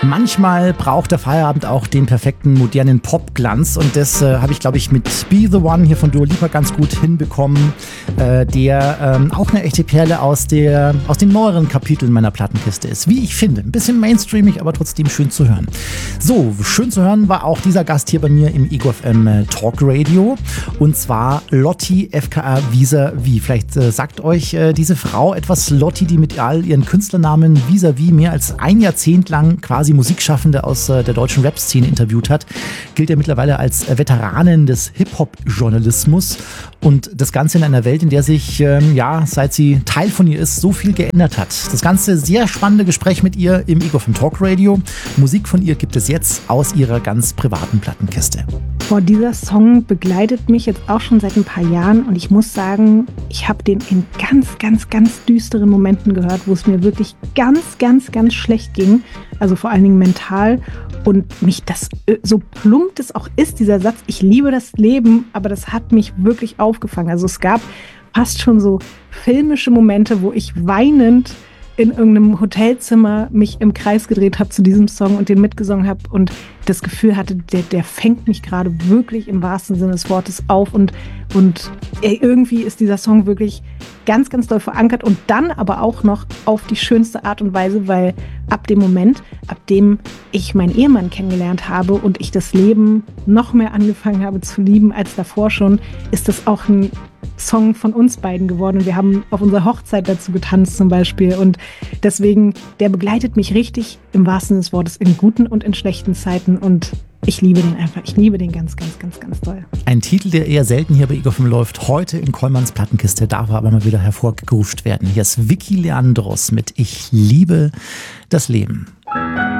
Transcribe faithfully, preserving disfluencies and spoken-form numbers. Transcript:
Manchmal braucht der Feierabend auch den perfekten modernen Popglanz und das äh, habe ich, glaube ich, mit Be The One hier von Dua Lipa ganz gut hinbekommen, äh, der ähm, auch eine echte Perle aus, der, aus den neueren Kapiteln meiner Plattenkiste ist. Wie ich finde, ein bisschen mainstreamig, aber trotzdem schön zu hören. So, schön zu hören war auch dieser Gast hier bei mir im Ego F M äh, Talk Radio und zwar Lotti F K A Vis-a-vis. Vielleicht äh, sagt euch äh, diese Frau etwas, Lotti, die mit all ihren Künstlernamen Vis-a-vis mehr als ein Jahrzehnt lang quasi Musikschaffende aus äh, der deutschen Rap-Szene interviewt hat, gilt ja mittlerweile als äh, Veteranin des Hip-Hop-Journalismus und das Ganze in einer Welt, in der sich, ähm, ja, seit sie Teil von ihr ist, so viel geändert hat. Das ganze sehr spannende Gespräch mit ihr im Ego vom Talk Radio. Musik von ihr gibt es jetzt aus ihrer ganz privaten Plattenkiste. Boah, dieser Song begleitet mich jetzt auch schon seit ein paar Jahren und ich muss sagen, ich habe den in ganz, ganz, ganz düsteren Momenten gehört, wo es mir wirklich ganz, ganz, ganz schlecht ging. Also vor allen Dingen mental. Und mich das, so plump es auch ist, dieser Satz, ich liebe das Leben, aber das hat mich wirklich aufgefangen. Also es gab fast schon so filmische Momente, wo ich weinend in irgendeinem Hotelzimmer mich im Kreis gedreht habe zu diesem Song und den mitgesungen habe und das Gefühl hatte, der, der fängt mich gerade wirklich im wahrsten Sinne des Wortes auf und, und irgendwie ist dieser Song wirklich ganz, ganz doll verankert und dann aber auch noch auf die schönste Art und Weise, weil ab dem Moment, ab dem ich meinen Ehemann kennengelernt habe und ich das Leben noch mehr angefangen habe zu lieben als davor schon, ist das auch ein Song von uns beiden geworden und wir haben auf unserer Hochzeit dazu getanzt zum Beispiel und deswegen, der begleitet mich richtig im wahrsten Sinne des Wortes in guten und in schlechten Zeiten und ich liebe den einfach, ich liebe den ganz, ganz, ganz, ganz doll. Ein Titel, der eher selten hier bei Ego F M läuft, heute in Kollmanns Plattenkiste, darf aber mal wieder hervorgerufen werden. Hier ist Vicky Leandros mit Ich liebe das Leben.